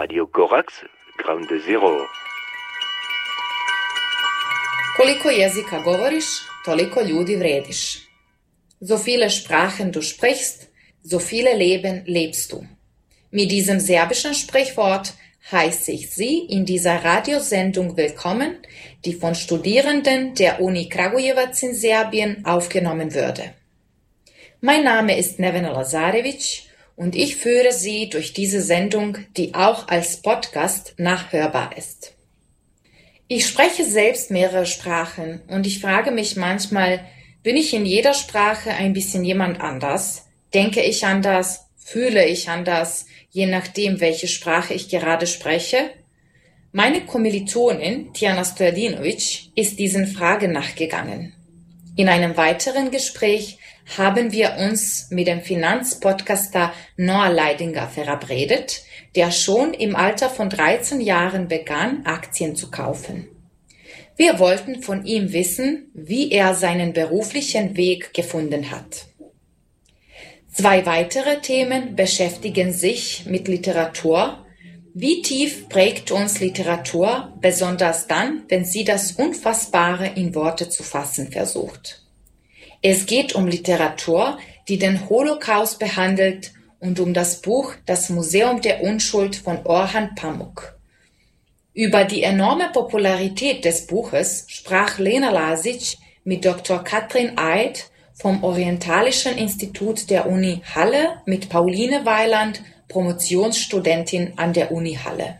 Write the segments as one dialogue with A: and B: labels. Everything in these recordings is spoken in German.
A: Radio Korax, Ground Zero.
B: Koliko jezika govoriš, toliko ljudi vrediš. So viele Sprachen du sprichst, so viele Leben lebst du. Mit diesem serbischen Sprichwort heiße ich Sie in dieser Radiosendung willkommen, die von Studierenden der Uni Kragujevac in Serbien aufgenommen würde. Mein Name ist Nevena Lazarevic und ich führe Sie durch diese Sendung, die auch als Podcast nachhörbar ist. Ich spreche selbst mehrere Sprachen und ich frage mich manchmal, bin ich in jeder Sprache ein bisschen jemand anders? Denke ich anders? Fühle ich anders? Je nachdem, welche Sprache ich gerade spreche? Meine Kommilitonin Tijana Stojadinovic ist diesen Fragen nachgegangen. In einem weiteren Gespräch haben wir uns mit dem Finanzpodcaster Noah Leidinger verabredet, der schon im Alter von 13 Jahren begann, Aktien zu kaufen. Wir wollten von ihm wissen, wie er seinen beruflichen Weg gefunden hat. Zwei weitere Themen beschäftigen sich mit Literatur. Wie tief prägt uns Literatur, besonders dann, wenn sie das Unfassbare in Worte zu fassen versucht? Es geht um Literatur, die den Holocaust behandelt und um das Buch Das Museum der Unschuld von Orhan Pamuk. Über die enorme Popularität des Buches sprach Lena Lasic mit Dr. Katrin Eid vom Orientalischen Institut der Uni Halle mit Pauline Weiland, Promotionsstudentin an der Uni Halle.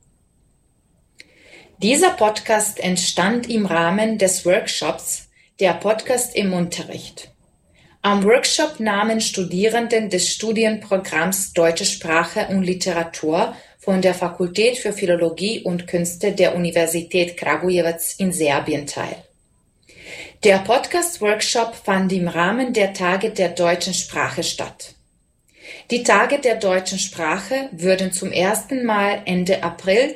B: Dieser Podcast entstand im Rahmen des Workshops Der Podcast im Unterricht. Am Workshop nahmen Studierenden des Studienprogramms Deutsche Sprache und Literatur von der Fakultät für Philologie und Künste der Universität Kragujevac in Serbien teil. Der Podcast-Workshop fand im Rahmen der Tage der deutschen Sprache statt. Die Tage der deutschen Sprache würden zum ersten Mal Ende April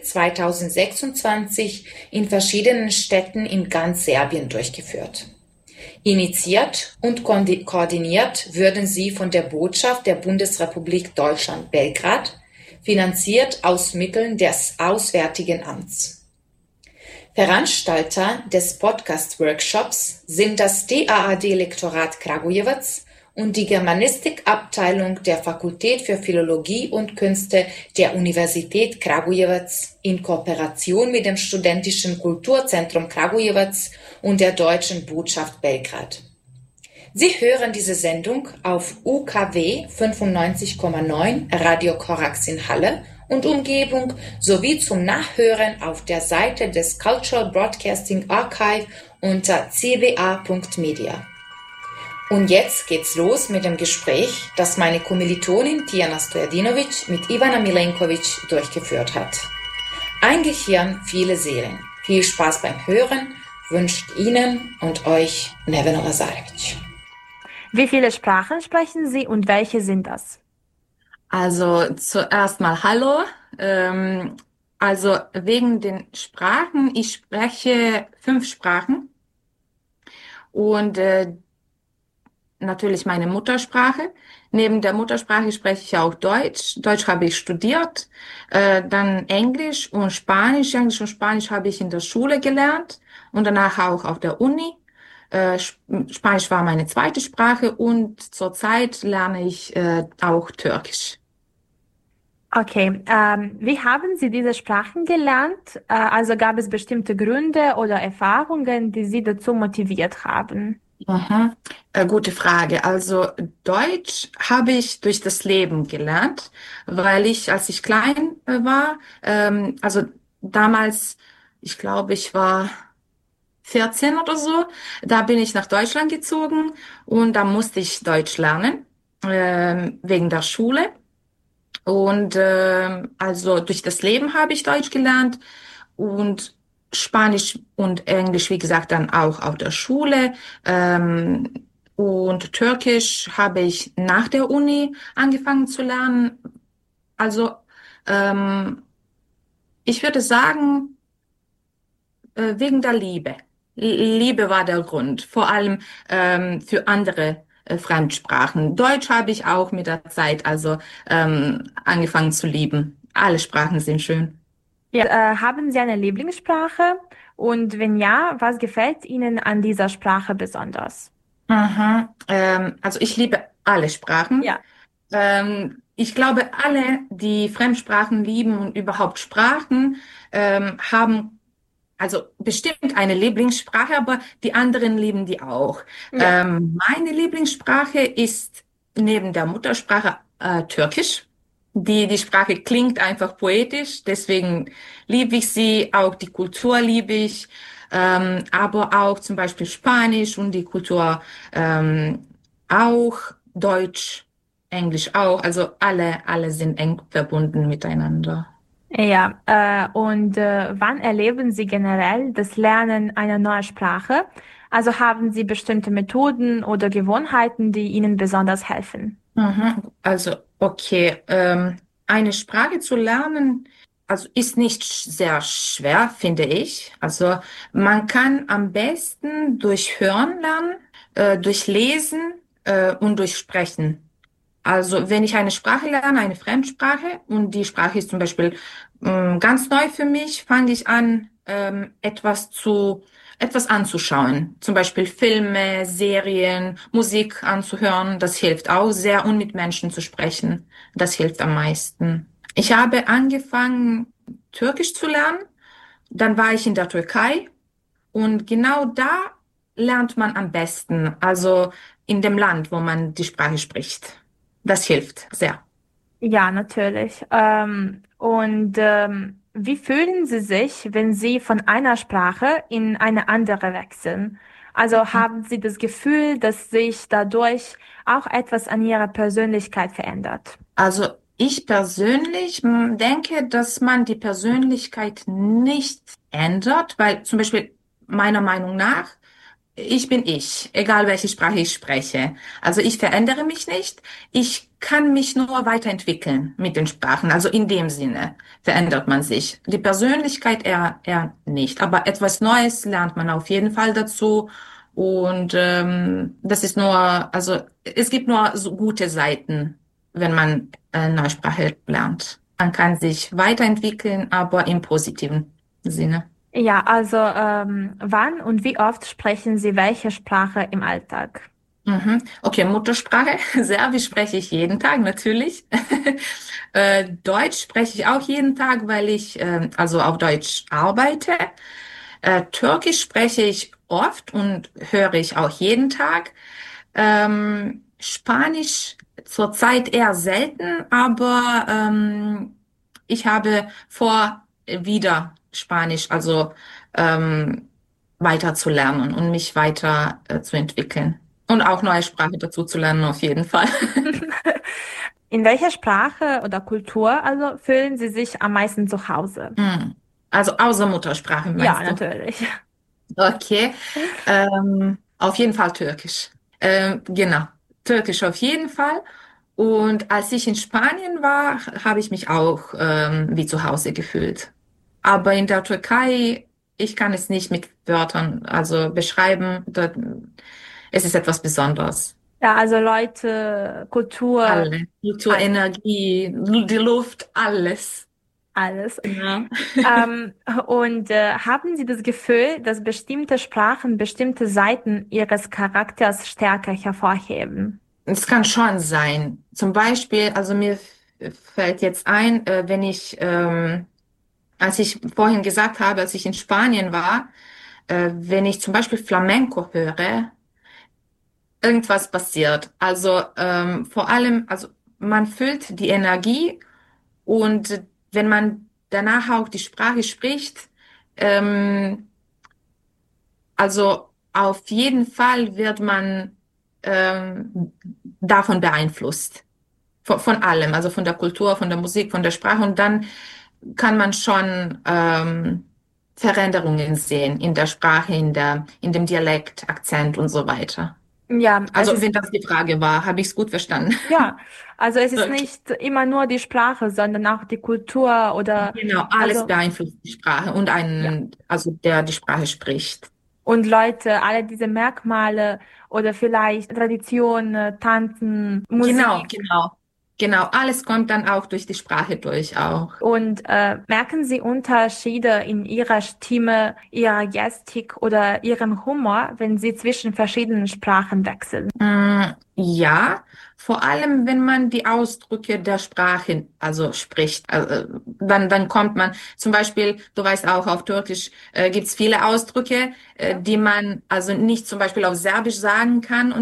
B: 2026 in verschiedenen Städten in ganz Serbien durchgeführt. Initiiert und koordiniert würden sie von der Botschaft der Bundesrepublik Deutschland Belgrad, finanziert aus Mitteln des Auswärtigen Amts. Veranstalter des Podcast-Workshops sind das DAAD-Lektorat Kragujevac und die Germanistikabteilung der Fakultät für Philologie und Künste der Universität Kragujevac in Kooperation mit dem Studentischen Kulturzentrum Kragujevac und der Deutschen Botschaft Belgrad. Sie hören diese Sendung auf UKW 95,9 Radio Korax in Halle und Umgebung sowie zum Nachhören auf der Seite des Cultural Broadcasting Archive unter cba.media. Und jetzt geht's los mit dem Gespräch, das meine Kommilitonin Tijana Stojadinovic mit Ivana Milenkovic durchgeführt hat. Ein Gehirn, viele Seelen. Viel Spaß beim Hören wünscht Ihnen und euch Nevena Lazarevic.
C: Wie viele Sprachen sprechen Sie und welche sind das?
D: Also zuerst mal Hallo. Also wegen den Sprachen, ich spreche 5 Sprachen und natürlich meine Muttersprache. Neben der Muttersprache spreche ich auch Deutsch. Deutsch habe ich studiert, dann Englisch und Spanisch. Englisch und Spanisch habe ich in der Schule gelernt und danach auch auf der Uni. Spanisch war meine zweite Sprache und zurzeit lerne ich auch Türkisch.
C: Okay, wie haben Sie diese Sprachen gelernt? Also gab es bestimmte Gründe oder Erfahrungen, die Sie dazu motiviert haben?
D: Aha. Gute Frage. Also Deutsch habe ich durch das Leben gelernt, weil ich, als ich klein war, also damals, ich glaube, ich war 14 oder so, da bin ich nach Deutschland gezogen und da musste ich Deutsch lernen, wegen der Schule. Und also durch das Leben habe ich Deutsch gelernt und Spanisch und Englisch, wie gesagt, dann auch auf der Schule. Und Türkisch habe ich nach der Uni angefangen zu lernen. Also ich würde sagen, wegen der Liebe. Liebe war der Grund, vor allem für andere Fremdsprachen. Deutsch habe ich auch mit der Zeit also angefangen zu lieben. Alle Sprachen sind schön.
C: Ja, haben Sie eine Lieblingssprache? Und wenn ja, was gefällt Ihnen an dieser Sprache besonders?
D: Aha. Also ich liebe alle Sprachen.
C: Ja.
D: Ich glaube, alle, die Fremdsprachen lieben und überhaupt Sprachen, haben also bestimmt eine Lieblingssprache, aber die anderen lieben die auch.
C: Ja.
D: Meine Lieblingssprache ist neben der Muttersprache Türkisch. Die Sprache klingt einfach poetisch, deswegen liebe ich sie, auch die Kultur liebe ich, aber auch zum Beispiel Spanisch und die Kultur auch, Deutsch, Englisch auch, also alle sind eng verbunden miteinander.
C: Ja, und wann erleben Sie generell das Lernen einer neuen Sprache? Also haben Sie bestimmte Methoden oder Gewohnheiten, die Ihnen besonders helfen?
D: Mhm. Also, okay, eine Sprache zu lernen, also ist nicht sehr schwer, finde ich. Also man kann am besten durch Hören lernen, durch Lesen, und durch Sprechen. Also wenn ich eine Sprache lerne, eine Fremdsprache, und die Sprache ist zum Beispiel ganz neu für mich, fange ich an, etwas anzuschauen. Zum Beispiel Filme, Serien, Musik anzuhören. Das hilft auch sehr, und mit Menschen zu sprechen. Das hilft am meisten. Ich habe angefangen, Türkisch zu lernen. Dann war ich in der Türkei, und genau da lernt man am besten, also in dem Land, wo man die Sprache spricht. Das hilft sehr.
C: Ja, natürlich. Und wie fühlen Sie sich, wenn Sie von einer Sprache in eine andere wechseln? Also haben Sie das Gefühl, dass sich dadurch auch etwas an Ihrer Persönlichkeit verändert?
D: Also ich persönlich denke, dass man die Persönlichkeit nicht ändert, weil zum Beispiel meiner Meinung nach, ich bin ich, egal welche Sprache ich spreche. Also ich verändere mich nicht. Ich kann mich nur weiterentwickeln mit den Sprachen. Also in dem Sinne verändert man sich. Die Persönlichkeit eher nicht. Aber etwas Neues lernt man auf jeden Fall dazu. Und das ist nur, also es gibt nur so gute Seiten, wenn man eine neue Sprache lernt. Man kann sich weiterentwickeln, aber im positiven Sinne.
C: Ja, also wann und wie oft sprechen Sie welche Sprache im Alltag?
D: Mhm. Okay, Muttersprache. Serbisch spreche ich jeden Tag, natürlich. Deutsch spreche ich auch jeden Tag, weil ich also auf Deutsch arbeite. Türkisch spreche ich oft und höre ich auch jeden Tag. Spanisch zurzeit eher selten, aber ich habe vor, wieder Spanisch, also weiter zu lernen und mich weiter zu entwickeln. Und auch neue Sprache dazu zu lernen, auf jeden Fall.
C: In welcher Sprache oder Kultur also fühlen Sie sich am meisten zu Hause?
D: Hm. Also außer Muttersprache,
C: Ja,
D: meinst du?
C: natürlich.
D: Okay. Auf jeden Fall Türkisch. Genau. Türkisch auf jeden Fall. Und als ich in Spanien war, habe ich mich auch wie zu Hause gefühlt. Aber in der Türkei, ich kann es nicht mit Wörtern also beschreiben. Es ist etwas Besonderes.
C: Ja, also Leute, Kultur,
D: Alle. Kultur,
C: alles.
D: Energie, die Luft, alles.
C: Alles.
D: Ja.
C: Ähm, und haben Sie das Gefühl, dass bestimmte Sprachen bestimmte Seiten Ihres Charakters stärker hervorheben?
D: Es kann schon sein. Zum Beispiel, also mir fällt jetzt ein, als ich vorhin gesagt habe, als ich in Spanien war, wenn ich zum Beispiel Flamenco höre, irgendwas passiert. Also vor allem, also man fühlt die Energie, und wenn man danach auch die Sprache spricht, ähm, also auf jeden Fall wird man davon beeinflusst. Von allem, also von der Kultur, von der Musik, von der Sprache. Und dann kann man schon Veränderungen sehen in der Sprache, in dem Dialekt, Akzent und so weiter.
C: Ja, es
D: Also
C: ist,
D: wenn das die Frage war, habe ich es gut verstanden.
C: ja, also es ist
D: Okay.
C: nicht immer nur die Sprache, sondern auch die Kultur oder,
D: Genau, alles
C: also,
D: beeinflusst die Sprache und
C: ja.
D: also der die Sprache spricht.
C: Und Leute, alle diese Merkmale oder vielleicht Tradition, Tanzen,
D: Genau,
C: Musik,
D: genau. Genau, alles kommt dann auch durch die Sprache durch auch.
C: Und merken Sie Unterschiede in Ihrer Stimme, Ihrer Gestik oder Ihrem Humor, wenn Sie zwischen verschiedenen Sprachen wechseln?
D: Ja, vor allem wenn man die Ausdrücke der Sprache also spricht, dann kommt man zum Beispiel, du weißt auch, auf Türkisch gibt's viele Ausdrücke, die man also nicht zum Beispiel auf Serbisch sagen kann.